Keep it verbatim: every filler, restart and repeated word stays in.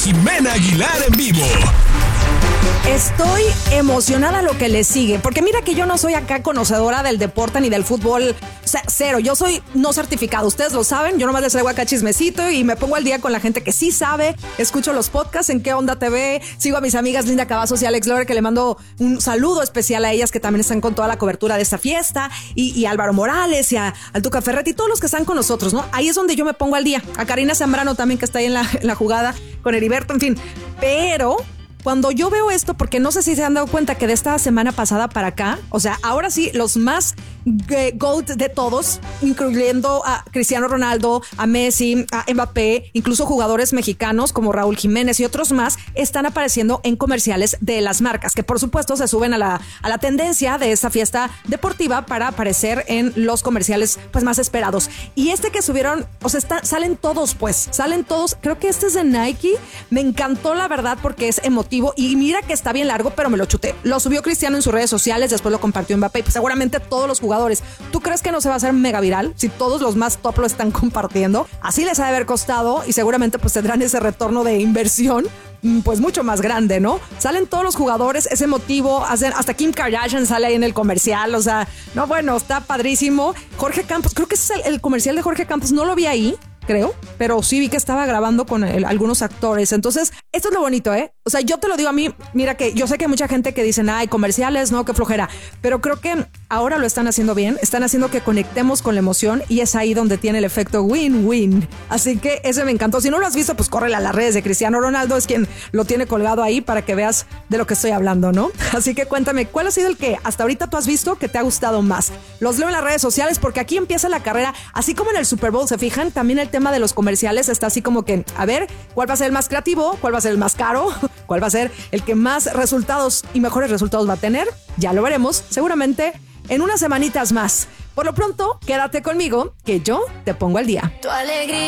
Ximena Aguilar en vivo. Estoy emocionada a lo que le sigue, porque mira que yo no soy acá conocedora del deporte ni del fútbol, o sea, cero, yo soy no certificado, ustedes lo saben, yo nomás les traigo acá chismecito y me pongo al día con la gente que sí sabe, escucho los podcasts en Qué Onda T V, sigo a mis amigas Linda Cavazos y Alex Lore, que le mando un saludo especial a ellas que también están con toda la cobertura de esta fiesta, y, y a Álvaro Morales y a, al Tuca Ferretti y todos los que están con nosotros, ¿no? Ahí es donde yo me pongo al día, a Karina Zambrano también que está ahí en la, en la jugada, con Heriberto, en fin, pero... Cuando yo veo esto, porque no sé si se han dado cuenta que de esta semana pasada para acá, o sea, ahora sí, los más eh, GOAT de todos, incluyendo a Cristiano Ronaldo, a Messi, a Mbappé, incluso jugadores mexicanos como Raúl Jiménez y otros más, están apareciendo en comerciales de las marcas, que por supuesto se suben a la, a la tendencia de esta fiesta deportiva para aparecer en los comerciales pues más esperados. Y este que subieron, o sea, está, salen todos pues, salen todos, creo que este es de Nike, me encantó la verdad porque es emotivo. Y mira que está bien largo, pero me lo chuté. Lo subió Cristiano en sus redes sociales, después lo compartió Mbappé y pues seguramente todos los jugadores. ¿Tú crees que no se va a hacer mega viral si todos los más top lo están compartiendo? Así les ha de haber costado y seguramente pues tendrán ese retorno de inversión pues mucho más grande, ¿no? Salen todos los jugadores, es emotivo, hacen, hasta Kim Kardashian sale ahí en el comercial, o sea, no, bueno, está padrísimo. Jorge Campos, creo que ese es el, el comercial de Jorge Campos, no lo vi ahí, creo, pero sí vi que estaba grabando con el, algunos actores. Entonces, esto es lo bonito, ¿eh? O sea, yo te lo digo a mí, mira que yo sé que hay mucha gente que dice, ay, comerciales, no, qué flojera, pero creo que ahora lo están haciendo bien, están haciendo que conectemos con la emoción y es ahí donde tiene el efecto win-win. Así que ese me encantó. Si no lo has visto, pues córrele a las redes de Cristiano Ronaldo, es quien lo tiene colgado ahí para que veas de lo que estoy hablando, ¿no? Así que cuéntame, ¿cuál ha sido el que hasta ahorita tú has visto que te ha gustado más? Los leo en las redes sociales porque aquí empieza la carrera, así como en el Super Bowl, ¿se fijan? También el tema de los comerciales está así como que, a ver, ¿cuál va a ser el más creativo? ¿Cuál va a ser el más caro? ¿Cuál va a ser el que más resultados y mejores resultados va a tener? Ya lo veremos seguramente en unas semanitas más. Por lo pronto, quédate conmigo que yo te pongo al día. Tu alegría.